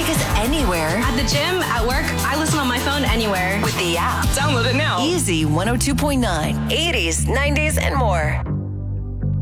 Take us anywhere. At the gym, at work, I listen on my phone anywhere. With the app. Download it now. Easy 102.9, 80s, 90s, and more.